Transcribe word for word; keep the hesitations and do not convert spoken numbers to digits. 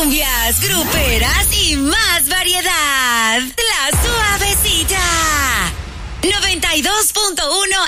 cumbias, gruperas y más variedad. La Suavecita. noventa y dos punto uno